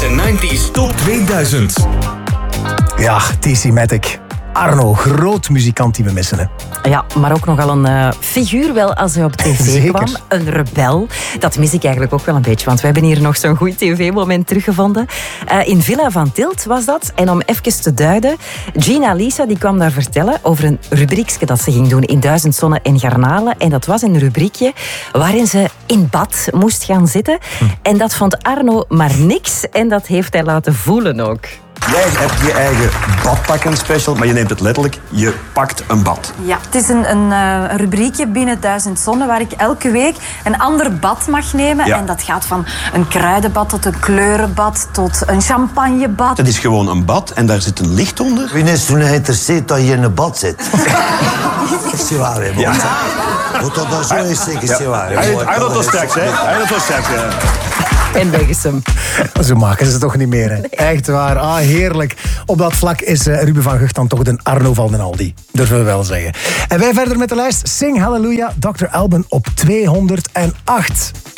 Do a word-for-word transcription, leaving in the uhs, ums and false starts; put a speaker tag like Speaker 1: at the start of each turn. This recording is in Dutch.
Speaker 1: negentig Top tweeduizend.
Speaker 2: Ja, T C Matic. Arno, groot muzikant die we missen. Hè.
Speaker 3: Ja, maar ook nogal een uh, figuur wel als hij op tv
Speaker 2: Zeker.
Speaker 3: kwam. Een rebel. Dat mis ik eigenlijk ook wel een beetje, want we hebben hier nog zo'n goed tv-moment teruggevonden. Uh, in Villa van Tilt was dat. En om even te duiden, Gina Lisa die kwam daar vertellen over een rubriekje dat ze ging doen in Duizend Zonnen en Garnalen. En dat was een rubriekje waarin ze in bad moest gaan zitten. Hm. En dat vond Arno maar niks. En dat heeft hij laten voelen ook.
Speaker 4: Jij hebt je eigen badpakken special, maar je neemt het letterlijk. Je pakt een bad.
Speaker 5: Ja, het is een, een uh, rubriekje binnen Duizend Zonnen waar ik elke week een ander bad mag nemen. Ja. En dat gaat van een kruidenbad tot een kleurenbad tot een champagnebad.
Speaker 4: Het is gewoon een bad en daar zit een licht onder.
Speaker 6: Wie is toen geïnteresseerd dat je in een bad zit? Is je waar, hè?
Speaker 4: Ja.
Speaker 6: Moet dat dan zo eens zeggen, is je waar?
Speaker 4: Hij dat was straks, hè? Hij dat was straks, ja.
Speaker 3: En weg is hem.
Speaker 2: Zo maken ze het toch niet meer, hè? Echt waar. Ah, heerlijk. Op dat vlak is uh, Ruben van Gucht dan toch de Arno van den Aldi. Durven we wel zeggen. En wij verder met de lijst. Sing Hallelujah, dokter Alban op tweehonderdacht.